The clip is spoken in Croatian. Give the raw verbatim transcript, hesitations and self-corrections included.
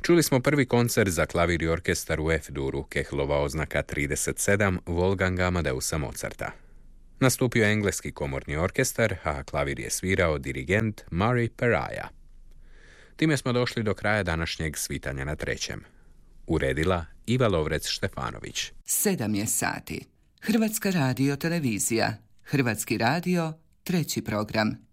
Čuli smo prvi koncert za klavir i orkestar u F-duru, Kehlova oznaka trideset sedam, Wolfganga Amadeusa Mozarta. Nastupio je engleski komorni orkestar, a klavir je svirao dirigent Murray Peraja. Time smo došli do kraja današnjeg svitanja na trećem. Uredila Iva Lovrec-Štefanović. Sedam je sati. Hrvatska radio televizija. Hrvatski radio, treći program.